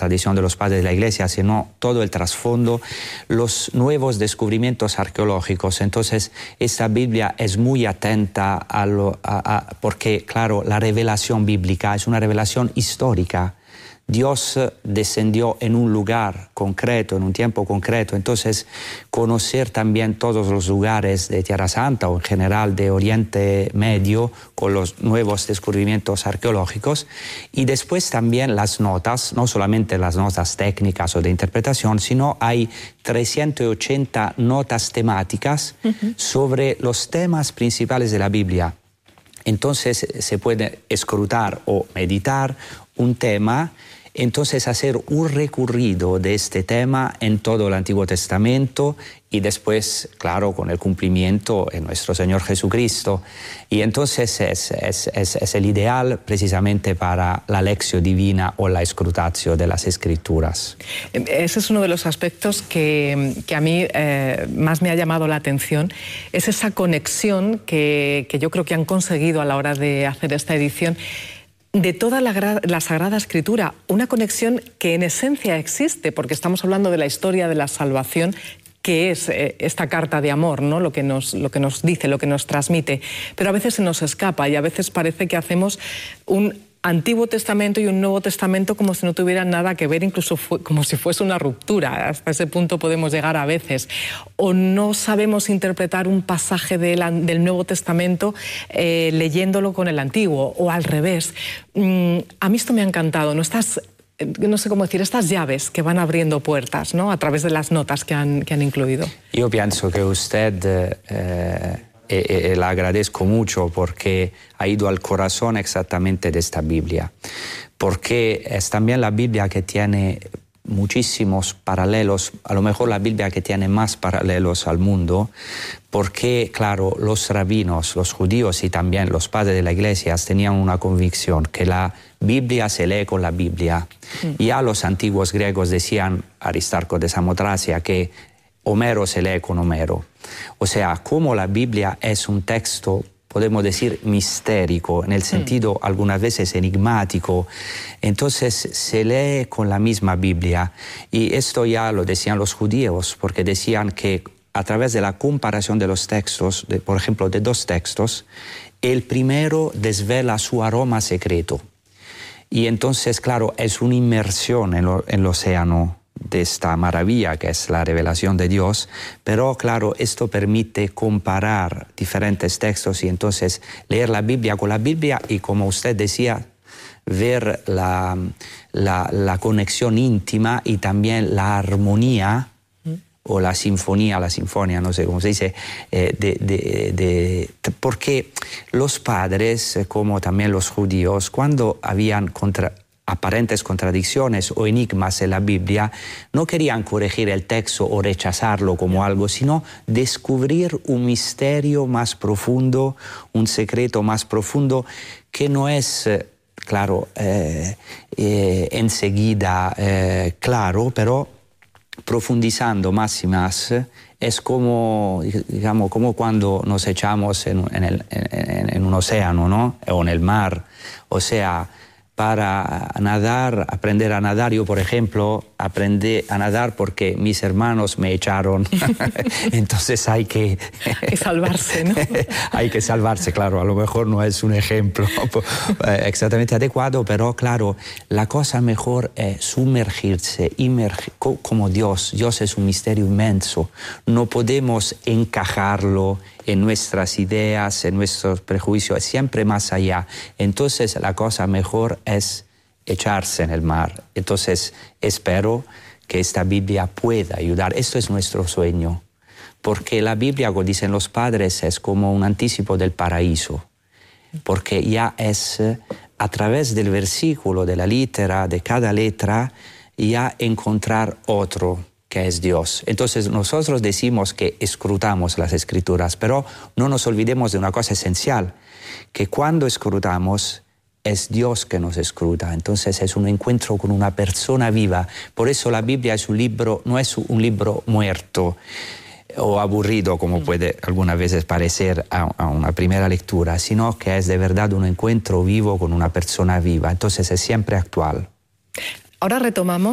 tradición de los padres de la Iglesia, sino todo el trasfondo, los nuevos descubrimientos arqueológicos. Entonces, esta Biblia es muy atenta porque, claro, la revelación bíblica es una revelación histórica. Dios descendió en un lugar concreto, en un tiempo concreto. Entonces, conocer también todos los lugares de Tierra Santa o en general de Oriente Medio con los nuevos descubrimientos arqueológicos. Y después también las notas, no solamente las notas técnicas o de interpretación, sino hay 380 notas temáticas sobre los temas principales de la Biblia. Entonces se puede escrutar o meditar un tema, entonces hacer un recorrido de este tema en todo el Antiguo Testamento y después, claro, con el cumplimiento en nuestro Señor Jesucristo. Y entonces es el ideal precisamente para la lección divina o la escrutatio de las Escrituras. Ese es uno de los aspectos que a mí más me ha llamado la atención, es esa conexión que yo creo que han conseguido a la hora de hacer esta edición de toda la Sagrada Escritura, una conexión que en esencia existe, porque estamos hablando de la historia de la salvación, que es esta carta de amor, ¿no? Lo que nos dice, lo que nos transmite. Pero a veces se nos escapa y a veces parece que hacemos un Antiguo Testamento y un Nuevo Testamento como si no tuvieran nada que ver, incluso como si fuese una ruptura. Hasta ese punto podemos llegar a veces. O no sabemos interpretar un pasaje del Nuevo Testamento leyéndolo con el Antiguo, o al revés. A mí esto me ha encantado, ¿no? No sé cómo decir, estas llaves que van abriendo puertas, ¿no? A través de las notas que han incluido. Yo pienso que usted... le agradezco mucho porque ha ido al corazón exactamente de esta Biblia, porque es también la Biblia que tiene muchísimos paralelos, a lo mejor la Biblia que tiene más paralelos al mundo, porque, claro, los rabinos, los judíos y también los padres de la Iglesia tenían una convicción que la Biblia se lee con la Biblia. Ya los antiguos griegos decían, Aristarco de Samotracia, que Homero se lee con Homero. O sea, como la Biblia es un texto, podemos decir, mistérico, en el sentido algunas veces enigmático, entonces se lee con la misma Biblia. Y esto ya lo decían los judíos, porque decían que a través de la comparación de los textos, por ejemplo, de dos textos, el primero desvela su aroma secreto. Y entonces, claro, es una inmersión en el océano de esta maravilla que es la revelación de Dios, pero claro, esto permite comparar diferentes textos y entonces leer la Biblia con la Biblia y, como usted decía, ver la conexión íntima y también la armonía o la sinfonía, no sé cómo se dice, porque los padres, como también los judíos, cuando habían aparentes contradicciones o enigmas en la Biblia, no querían corregir el texto o rechazarlo como algo, sino descubrir un misterio más profundo, un secreto más profundo, que no es, claro, enseguida claro, pero profundizando más y más, es como, digamos, como cuando nos echamos en un océano, ¿no? O en el mar. O sea, para nadar, aprender a nadar, yo, por ejemplo, aprendí a nadar porque mis hermanos me echaron. Entonces hay que salvarse, ¿no? Hay que salvarse, claro. A lo mejor no es un ejemplo exactamente adecuado, pero claro, la cosa mejor es sumergirse, como Dios. Dios es un misterio inmenso. No podemos encajarlo en nuestras ideas, en nuestros prejuicios, es siempre más allá. Entonces la cosa mejor es echarse en el mar. Entonces espero que esta Biblia pueda ayudar. Esto es nuestro sueño, porque la Biblia, como dicen los padres, es como un anticipo del paraíso, porque ya es a través del versículo, de la litera, de cada letra, ya encontrar otro, que es Dios. Entonces nosotros decimos que escrutamos las Escrituras, pero no nos olvidemos de una cosa esencial, que cuando escrutamos es Dios que nos escruta. Entonces es un encuentro con una persona viva. Por eso la Biblia es un libro, no es un libro muerto o aburrido, como puede algunas veces parecer a una primera lectura, sino que es de verdad un encuentro vivo con una persona viva. Entonces es siempre actual. Ahora retomamos